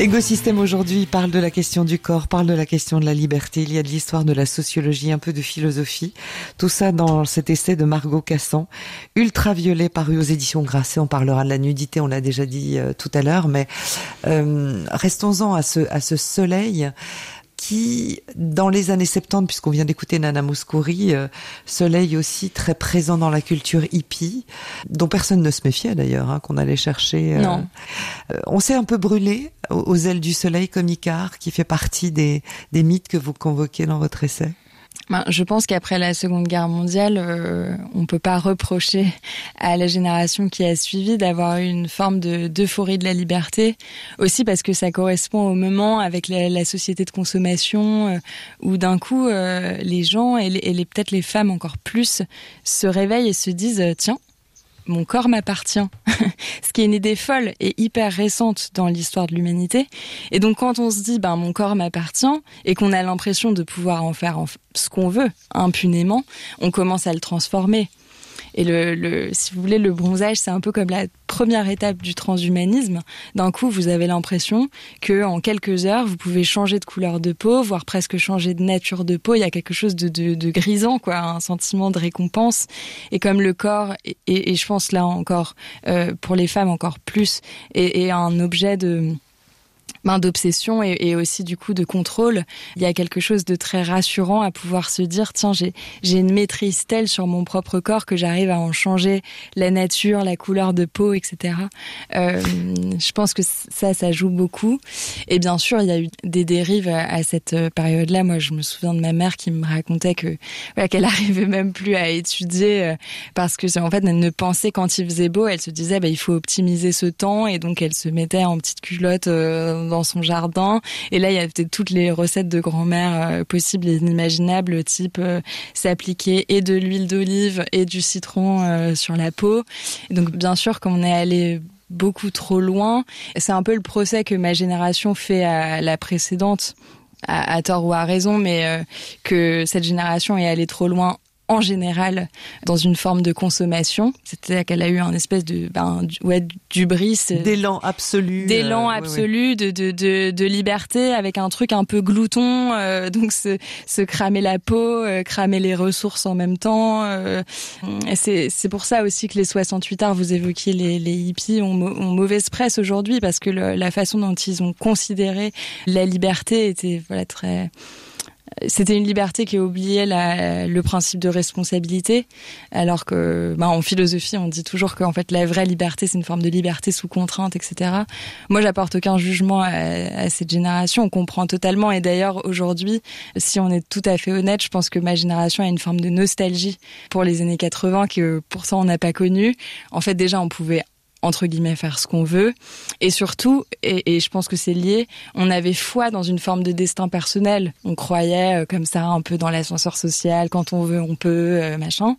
Égosystème aujourd'hui parle de la question du corps, parle de la question de la liberté. Il y a de l'histoire, de la sociologie, un peu de philosophie. Tout ça dans cet essai de Margot Cassan, Ultraviolet, paru aux éditions Grasset. On parlera de la nudité, on l'a déjà dit tout à l'heure, mais restons-en à ce soleil qui, dans les années 70, puisqu'on vient d'écouter Nana Mouskouri, soleil aussi très présent dans la culture hippie, dont personne ne se méfiait d'ailleurs, qu'on allait chercher. Non. On s'est un peu brûlé aux ailes du soleil comme Icare, qui fait partie des mythes que vous convoquez dans votre essai. Je pense qu'après la Seconde Guerre mondiale, on peut pas reprocher à la génération qui a suivi d'avoir eu une forme d'euphorie de la liberté, aussi parce que ça correspond au moment avec la société de consommation où d'un coup les gens et peut-être les femmes encore plus se réveillent et se disent tiens, mon corps m'appartient. Ce qui est une idée folle et hyper récente dans l'histoire de l'humanité. Et donc quand on se dit mon corps m'appartient et qu'on a l'impression de pouvoir en faire ce qu'on veut impunément, on commence à le transformer. Et si vous voulez, le bronzage, c'est un peu comme la première étape du transhumanisme. D'un coup, vous avez l'impression que en quelques heures, vous pouvez changer de couleur de peau, voire presque changer de nature de peau. Il y a quelque chose de grisant, quoi, un sentiment de récompense. Et comme le corps, et je pense là encore, pour les femmes encore plus, est un objet d'obsession et aussi du coup de contrôle, il y a quelque chose de très rassurant à pouvoir se dire tiens, j'ai une maîtrise telle sur mon propre corps que j'arrive à en changer la nature, la couleur de peau, etc. Je pense que ça joue beaucoup. Et bien sûr, il y a eu des dérives à cette période-là. Moi, je me souviens de ma mère qui me racontait qu'elle arrivait même plus à étudier parce que en fait, elle ne pensait quand il faisait beau, elle se disait il faut optimiser ce temps et donc elle se mettait en petite culotte dans son jardin. Et là, il y avait toutes les recettes de grand-mère possibles et inimaginables, type s'appliquer et de l'huile d'olive et du citron sur la peau. Et donc, bien sûr, quand on est allé beaucoup trop loin, c'est un peu le procès que ma génération fait à la précédente, à tort ou à raison, mais que cette génération est allée trop loin en général dans une forme de consommation, c'est-à-dire qu'elle a eu un espèce d'hubris, d'élan absolu, ouais. de liberté avec un truc un peu glouton, donc se cramer la peau, cramer les ressources en même temps. Et c'est pour ça aussi que les 68 arts, vous évoquiez les hippies, ont mauvaise presse aujourd'hui parce que la façon dont ils ont considéré la liberté était très... C'était une liberté qui oubliait le principe de responsabilité, alors que en philosophie on dit toujours qu'en fait la vraie liberté c'est une forme de liberté sous contrainte, etc. Moi j'apporte aucun jugement à cette génération, on comprend totalement, et d'ailleurs aujourd'hui, si on est tout à fait honnête, je pense que ma génération a une forme de nostalgie pour les années 80 que pourtant on n'a pas connue. En fait déjà on pouvait entre guillemets faire ce qu'on veut, et surtout, et je pense que c'est lié, on avait foi dans une forme de destin personnel, on croyait comme ça un peu dans l'ascenseur social, quand on veut on peut, machin,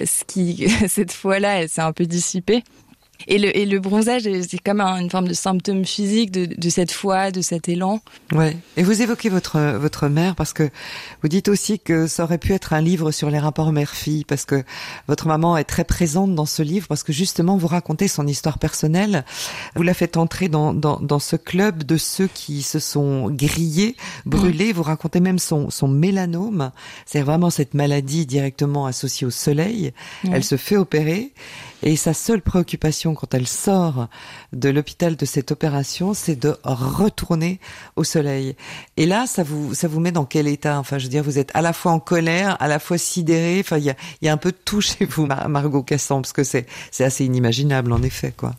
cette foi-là elle s'est un peu dissipée. Et le bronzage, c'est comme une forme de symptôme physique de cette foi, de cet élan. Ouais. Et vous évoquez votre mère parce que vous dites aussi que ça aurait pu être un livre sur les rapports mère-fille, parce que votre maman est très présente dans ce livre, parce que justement vous racontez son histoire personnelle. Vous la faites entrer dans ce club de ceux qui se sont grillés, brûlés. Vous racontez même son mélanome. C'est vraiment cette maladie directement associée au soleil. Elle se fait opérer. Et sa seule préoccupation quand elle sort de l'hôpital de cette opération, c'est de retourner au soleil. Et là, ça vous met dans quel état? Enfin, je veux dire, vous êtes à la fois en colère, à la fois sidérée. Enfin, il y a un peu de tout chez vous, Margot Cassan, parce que c'est assez inimaginable, en effet, quoi.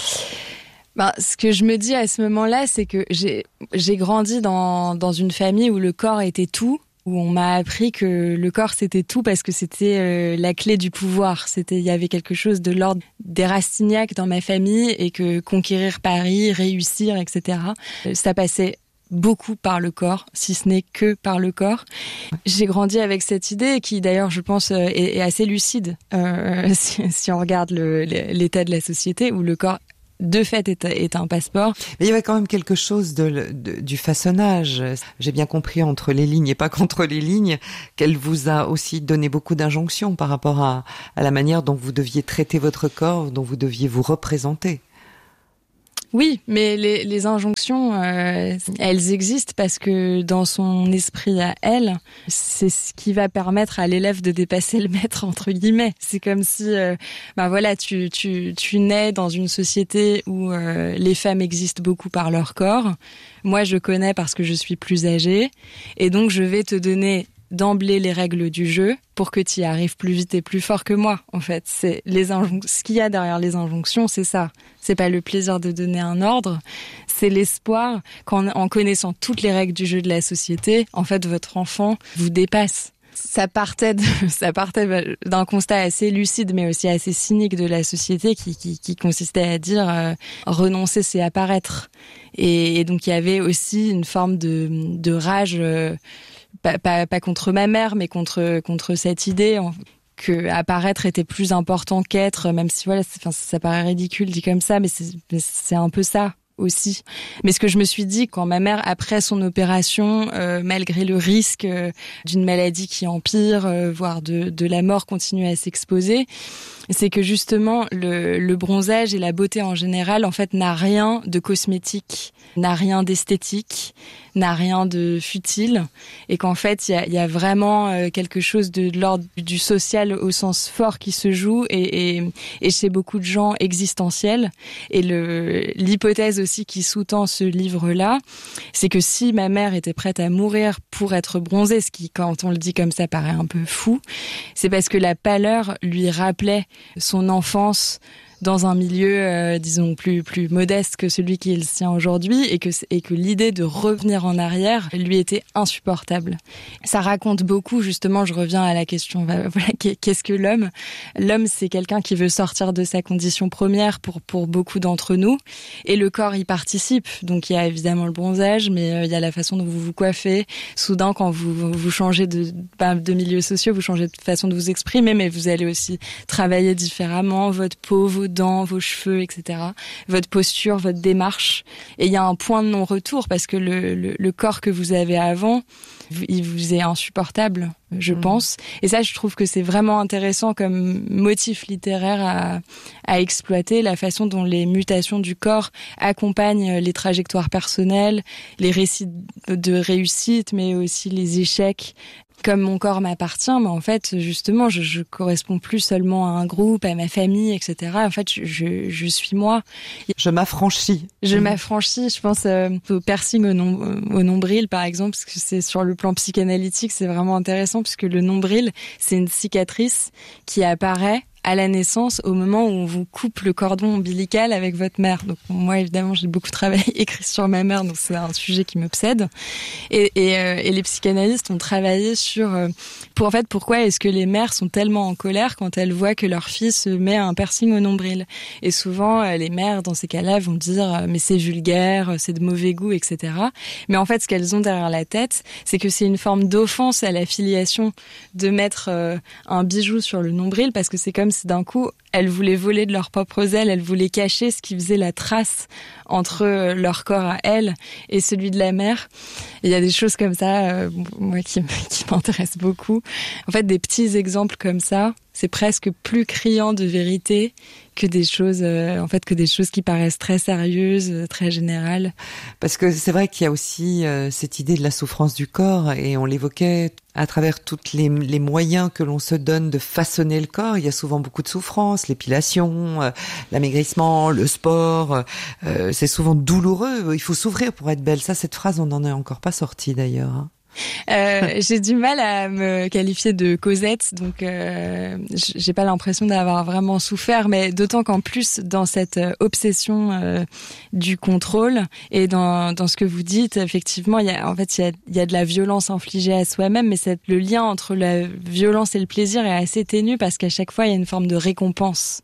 Ce que je me dis à ce moment-là, c'est que j'ai grandi dans une famille où le corps était tout, où on m'a appris que le corps c'était tout parce que c'était la clé du pouvoir. Il y avait quelque chose de l'ordre des Rastignac dans ma famille, et que conquérir Paris, réussir, etc. Ça passait beaucoup par le corps, si ce n'est que par le corps. J'ai grandi avec cette idée qui, d'ailleurs, je pense, est assez lucide si on regarde l'état de la société, où le corps de fait est un passeport. Mais il y avait quand même quelque chose du façonnage. J'ai bien compris entre les lignes et pas contre les lignes qu'elle vous a aussi donné beaucoup d'injonctions par rapport à la manière dont vous deviez traiter votre corps, dont vous deviez vous représenter. Oui, mais les injonctions, elles existent parce que dans son esprit à elle, c'est ce qui va permettre à l'élève de dépasser le maître, entre guillemets. C'est comme si, tu nais dans une société où les femmes existent beaucoup par leur corps. Moi, je connais parce que je suis plus âgée, et donc je vais te donner d'emblée les règles du jeu pour que tu y arrives plus vite et plus fort que moi. En fait, c'est ce qu'il y a derrière les injonctions, c'est ça. C'est pas le plaisir de donner un ordre, c'est l'espoir qu'en connaissant toutes les règles du jeu de la société, en fait, votre enfant vous dépasse. Ça partait d'un constat assez lucide, mais aussi assez cynique de la société qui consistait à dire renoncer, c'est apparaître. Et donc il y avait aussi une forme de rage. Pas contre ma mère, mais contre cette idée que apparaître était plus important qu'être, même si voilà, ça paraît ridicule dit comme ça, mais c'est un peu ça aussi. Mais ce que je me suis dit quand ma mère, après son opération, malgré le risque d'une maladie qui empire, voire de la mort, continue à s'exposer, c'est que justement le bronzage et la beauté en général, en fait, n'a rien de cosmétique, n'a rien d'esthétique, n'a rien de futile, et qu'en fait il y a vraiment quelque chose de l'ordre du social au sens fort qui se joue, et chez beaucoup de gens existentiel. Et l'hypothèse aussi qui sous-tend ce livre-là, c'est que si ma mère était prête à mourir pour être bronzée, ce qui, quand on le dit comme ça, paraît un peu fou, c'est parce que la pâleur lui rappelait son enfance dans un milieu, disons, plus modeste que celui qui est le sien aujourd'hui, et que l'idée de revenir en arrière lui était insupportable. Ça raconte beaucoup, justement, je reviens à la question, voilà, qu'est-ce que l'homme ? L'homme, c'est quelqu'un qui veut sortir de sa condition première pour beaucoup d'entre nous, et le corps y participe. Donc il y a évidemment le bronzage, mais il y a la façon dont vous vous coiffez. Soudain, quand vous changez de milieux sociaux, vous changez de façon de vous exprimer, mais vous allez aussi travailler différemment, votre peau, vos dents, vos cheveux, etc. Votre posture, votre démarche. Et il y a un point de non-retour parce que le corps que vous avez avant, il vous est insupportable, je pense. Et ça, je trouve que c'est vraiment intéressant comme motif littéraire à exploiter, la façon dont les mutations du corps accompagnent les trajectoires personnelles, les récits de réussite, mais aussi les échecs. Comme mon corps m'appartient, mais en fait, justement, je corresponds plus seulement à un groupe, à ma famille, etc. En fait, je suis moi. Je m'affranchis. Je m'affranchis. Je pense au piercing au nombril, par exemple, parce que c'est sur le plan psychanalytique, c'est vraiment intéressant, puisque le nombril, c'est une cicatrice qui apparaît à la naissance, au moment où on vous coupe le cordon ombilical avec votre mère. Donc moi, évidemment, j'ai beaucoup travaillé, écrit sur ma mère, donc c'est un sujet qui m'obsède. Et les psychanalystes ont travaillé sur pourquoi est-ce que les mères sont tellement en colère quand elles voient que leur fille se met un piercing au nombril. Et souvent, les mères, dans ces cas-là, vont dire mais c'est vulgaire, c'est de mauvais goût, etc. Mais en fait, ce qu'elles ont derrière la tête, c'est que c'est une forme d'offense à la filiation de mettre un bijou sur le nombril, parce que c'est comme si d'un coup, elles voulaient voler de leurs propres ailes, elles voulaient cacher ce qui faisait la trace entre leur corps à elles et celui de la mère. Et il y a des choses comme ça, moi, qui m'intéressent beaucoup. En fait, des petits exemples comme ça, c'est presque plus criant de vérité que des choses, qui paraissent très sérieuses, très générales. Parce que c'est vrai qu'il y a aussi cette idée de la souffrance du corps, et on l'évoquait à travers toutes les moyens que l'on se donne de façonner le corps. Il y a souvent beaucoup de souffrance, l'épilation, l'amaigrissement, le sport. C'est souvent douloureux. Il faut souffrir pour être belle. Ça, cette phrase, on n'en est encore pas sorti d'ailleurs, hein. J'ai du mal à me qualifier de Cosette, donc j'ai pas l'impression d'avoir vraiment souffert, mais d'autant qu'en plus dans cette obsession du contrôle et dans ce que vous dites, effectivement, il y a de la violence infligée à soi-même, mais le lien entre la violence et le plaisir est assez ténu, parce qu'à chaque fois il y a une forme de récompense.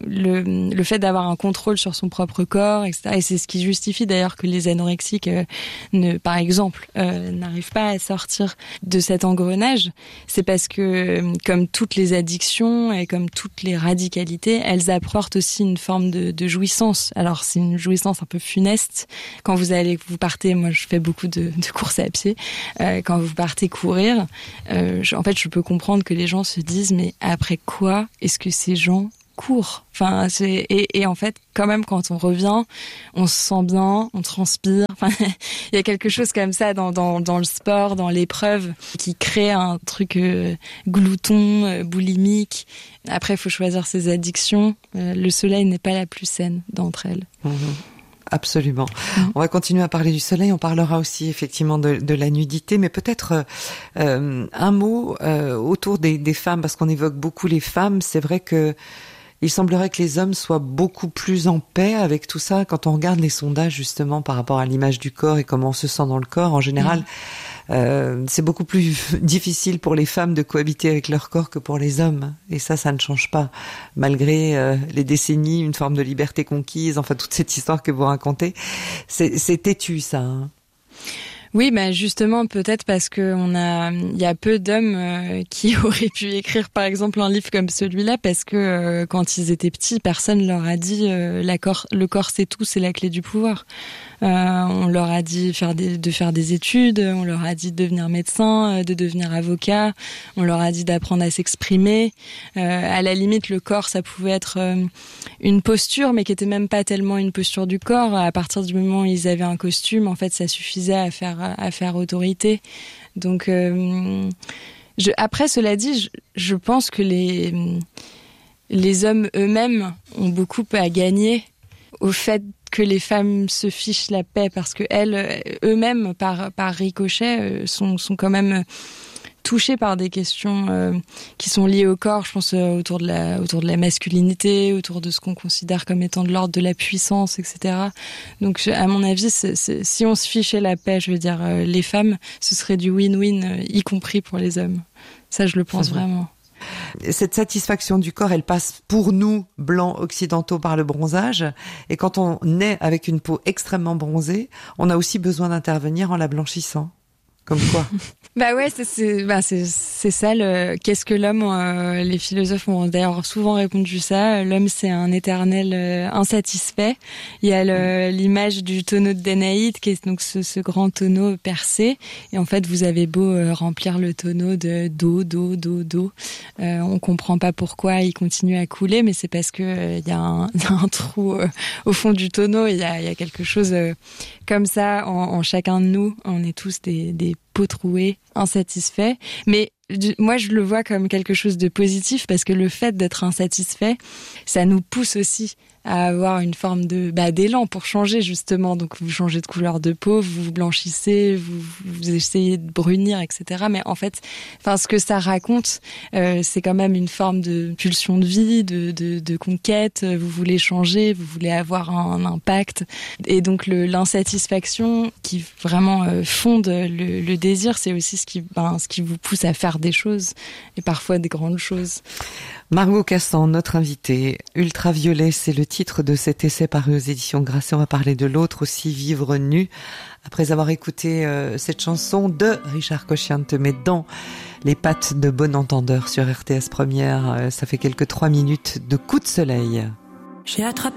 Le fait d'avoir un contrôle sur son propre corps, etc. Et c'est ce qui justifie d'ailleurs que les anorexiques, par exemple, n'arrivent pas à sortir de cet engrenage. C'est parce que, comme toutes les addictions et comme toutes les radicalités, elles apportent aussi une forme de jouissance. Alors c'est une jouissance un peu funeste. Quand vous partez, moi je fais beaucoup de courses à pied, quand vous partez courir, je peux comprendre que les gens se disent mais après quoi est-ce que ces gens court. Enfin, et en fait, quand même, quand on revient, on se sent bien, on transpire. Enfin, il y a quelque chose comme ça dans le sport, dans l'épreuve, qui crée un truc glouton, boulimique. Après, il faut choisir ses addictions. Le soleil n'est pas la plus saine d'entre elles. Mmh. Absolument. On va continuer à parler du soleil. On parlera aussi effectivement de la nudité, mais peut-être un mot autour des femmes, parce qu'on évoque beaucoup les femmes. C'est vrai que il semblerait que les hommes soient beaucoup plus en paix avec tout ça. Quand on regarde les sondages justement par rapport à l'image du corps et comment on se sent dans le corps, en général, c'est beaucoup plus difficile pour les femmes de cohabiter avec leur corps que pour les hommes. Et ça ne change pas. Malgré les décennies, une forme de liberté conquise, enfin toute cette histoire que vous racontez. C'est têtu ça, hein. Oui, bah justement, peut-être parce que il y a peu d'hommes qui auraient pu écrire, par exemple, un livre comme celui-là, parce que quand ils étaient petits, personne leur a dit le corps c'est tout, c'est la clé du pouvoir. On leur a dit de faire des études, on leur a dit de devenir médecin, de devenir avocat, on leur a dit d'apprendre à s'exprimer. À la limite, le corps, ça pouvait être une posture, mais qui était même pas tellement une posture du corps. À partir du moment où ils avaient un costume, en fait, ça suffisait à faire autorité. Donc, après, cela dit, je pense que les hommes eux-mêmes ont beaucoup à gagner au fait que les femmes se fichent la paix, parce que eux-mêmes, par ricochet, sont quand même touchés par des questions qui sont liées au corps. Je pense autour de la masculinité, autour de ce qu'on considère comme étant de l'ordre de la puissance, etc. Donc, à mon avis, si on se fichait la paix, je veux dire, les femmes, ce serait du win-win, y compris pour les hommes. Ça, je le pense vraiment. Cette satisfaction du corps, elle passe pour nous, blancs occidentaux, par le bronzage. Et quand on naît avec une peau extrêmement bronzée, on a aussi besoin d'intervenir en la blanchissant. Comme quoi? Bah ouais, c'est ça. Qu'est-ce que l'homme? Les philosophes ont d'ailleurs souvent répondu ça. L'homme, c'est un éternel insatisfait. Il y a l'image du tonneau de Danaïde, qui est donc ce grand tonneau percé. Et en fait, vous avez beau remplir le tonneau d'eau. On comprend pas pourquoi il continue à couler, mais c'est parce que il y a un trou au fond du tonneau. Il y a quelque chose comme ça en chacun de nous. On est tous des peaux trouées, insatisfaits. Mais moi, je le vois comme quelque chose de positif, parce que le fait d'être insatisfait, ça nous pousse aussi à avoir une forme d'élan pour changer, justement. Donc, vous changez de couleur de peau, vous vous blanchissez, vous essayez de brunir, etc. Mais en fait, ce que ça raconte, c'est quand même une forme de pulsion de vie, de conquête. Vous voulez changer, vous voulez avoir un impact. Et donc, l'insatisfaction qui vraiment fonde le désir, c'est aussi ce qui vous pousse à faire des choses, et parfois des grandes choses. Margot Cassan, notre invitée. Ultraviolet, c'est le titre de cet essai paru aux éditions Grasset. On va parler de l'autre aussi, Vivre nu. Après avoir écouté cette chanson de Richard Cochiante, mais dans les pattes de Bon Entendeur sur RTS Première, ça fait quelques 3 minutes de coup de soleil. J'ai attrapé